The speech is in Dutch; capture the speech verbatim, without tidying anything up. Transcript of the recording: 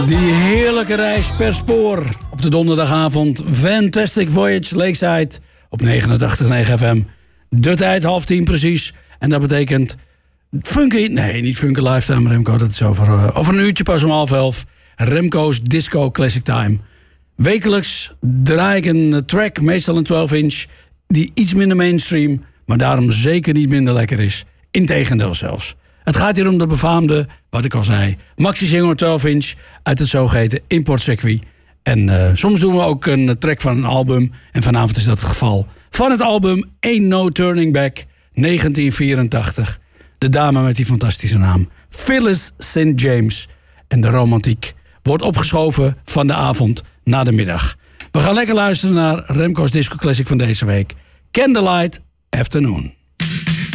Die heerlijke reis per spoor op de donderdagavond. Fantastic Voyage Lakeside op negenentachtig komma negen F M. De tijd half tien precies. En dat betekent Funky... Nee, niet Funky Lifetime, Remco. Dat is over, uh, over een uurtje pas om half elf. Remco's Disco Classic Time. Wekelijks draai ik een track, meestal een twaalf inch... die iets minder mainstream, maar daarom zeker niet minder lekker is. Integendeel zelfs. Het gaat hier om de befaamde, wat ik al zei... maxi-single twaalf inch uit het zogeheten importcircuit. En uh, soms doen we ook een track van een album. En vanavond is dat het geval. Van het album Ain't No Turning Back, negentien vierentachtig. De dame met die fantastische naam. Phyllis Saint James. En de romantiek wordt opgeschoven van de avond naar de middag. We gaan lekker luisteren naar Remco's Disco Classic van deze week. Candlelight Afternoon.